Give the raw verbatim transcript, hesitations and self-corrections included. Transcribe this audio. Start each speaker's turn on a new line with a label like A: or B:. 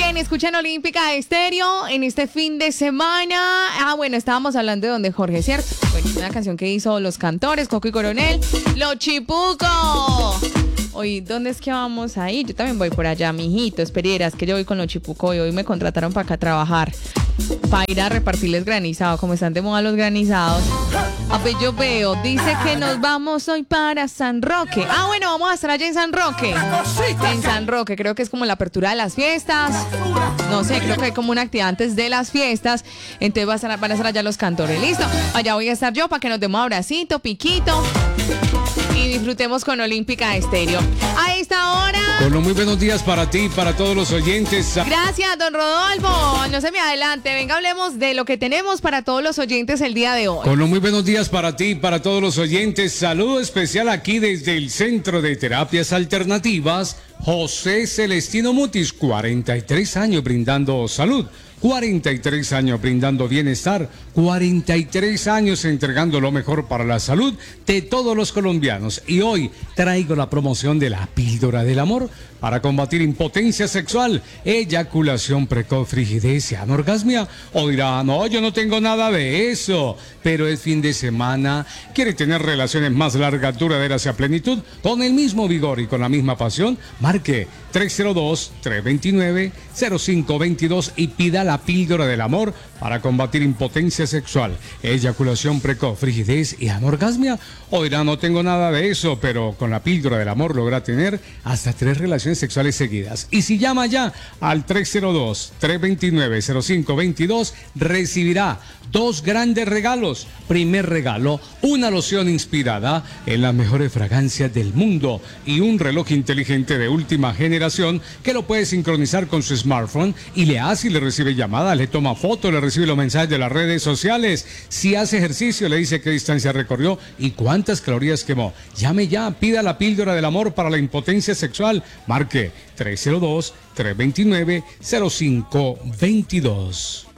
A: bien, escuchan Olímpica Estéreo en este fin de semana. Ah, bueno, estábamos hablando de donde Jorge, ¿cierto? Bueno, una canción que hizo Los Cantores, Coco y Coronel, Los Chipuco. Hoy, ¿dónde es que vamos a ir? Yo también voy por allá, mijito. Esperieras que yo voy con Los Chipuco y hoy me contrataron para acá a trabajar, para ir a repartirles granizado, como están de moda los granizados. A ver, yo veo, dice que nos vamos hoy para San Roque. Ah, bueno, vamos a estar allá en San Roque. En San Roque, creo que es como la apertura de las fiestas. No sé, creo que hay como una actividad antes de las fiestas. Entonces van a estar, van a estar allá los cantores. Listo, allá voy a estar yo para que nos demos abracito, piquito y disfrutemos con Olímpica Estéreo. A esta hora.
B: Con los muy buenos días para ti y para todos los oyentes.
A: Gracias, don Rodolfo. No se me adelante. Venga, hablemos de lo que tenemos para todos los oyentes el día de hoy.
B: Con los muy buenos días para ti y para todos los oyentes. Saludo especial aquí desde el Centro de Terapias Alternativas, José Celestino Mutis, cuarenta y tres años brindando salud. cuarenta y tres años brindando bienestar, cuarenta y tres años entregando lo mejor para la salud de todos los colombianos. Y hoy traigo la promoción de la píldora del amor para combatir impotencia sexual, eyaculación precoz, frigidez y anorgasmia. O dirá, no, yo no tengo nada de eso, pero es fin de semana, quiere tener relaciones más largas, duraderas y a plenitud, con el mismo vigor y con la misma pasión. Marque tres cero dos, tres dos nueve, cero cinco dos dos y pida la píldora del amor para combatir impotencia sexual, eyaculación precoz, frigidez y anorgasmia. O dirá, no tengo nada de eso, pero con la píldora del amor logra tener hasta tres relaciones sexuales seguidas. Y si llama ya al tres cero dos, tres dos nueve, cero cinco dos dos, recibirá dos grandes regalos. Primer regalo, una loción inspirada en las mejores fragancias del mundo y un reloj inteligente de última generación que lo puede sincronizar con su smartphone y le hace y le recibe llamadas, le toma fotos, le recibe los mensajes de las redes sociales. Si hace ejercicio, le dice qué distancia recorrió y cuántas calorías quemó. Llame ya, pida la píldora del amor para la impotencia sexual. Marque tres cero dos, tres dos nueve, cero cinco dos dos.